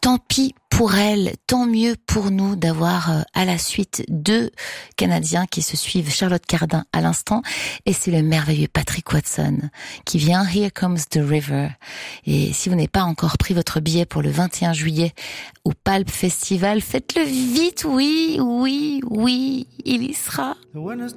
tant pis pour elle, tant mieux pour nous d'avoir à la suite 2 Canadiens qui se suivent, Charlotte Cardin à l'instant, et c'est le merveilleux Patrick Watson qui vient Here Comes the River. Et si vous n'avez pas encore pris votre billet pour le 21 juillet au Pulp Festival, faites-le vite, oui, il y sera. When it's